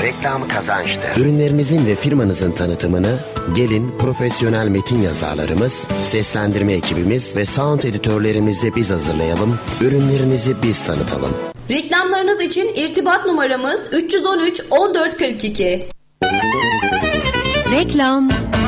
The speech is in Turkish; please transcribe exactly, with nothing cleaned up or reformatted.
reklam kazançtır. Ürünlerinizin ve firmanızın tanıtımını gelin profesyonel metin yazarlarımız, seslendirme ekibimiz ve sound editörlerimizle biz hazırlayalım. Ürünlerinizi biz tanıtalım. Reklamlarınız için irtibat numaramız üç yüz on üç on dört kırk iki. Reklam